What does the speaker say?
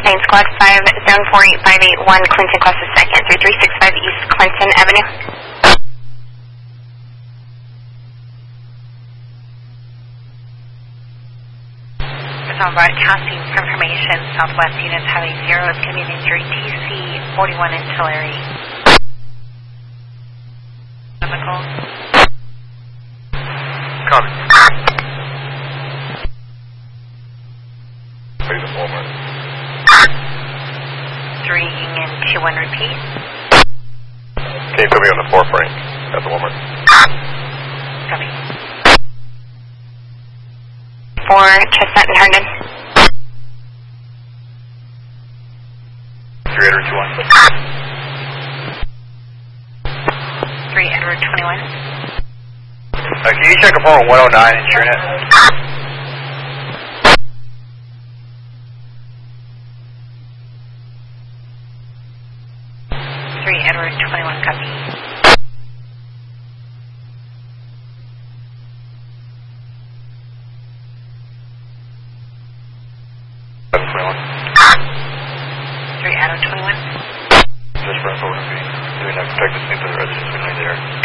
Plane Squad 5, Zone 48581, Clinton, Costa 2nd, 3365 East Clinton Avenue. On broadcasting confirmation, Southwest units having 0 is coming injury TC 41 in Tulare. Chemical. Copy. Please a Walmart. 3 Union 21 repeat. Can you put me on the 4 Frank at the Walmart? Copy. 4 Chestnut and Herndon. 3 Edward 21. 3 Edward 21. Can you check a form 109 in TrueNet? 3 Edward 21, copy. Edward 21. Just for us, we're going to be doing that protective sweep of the residents we know there.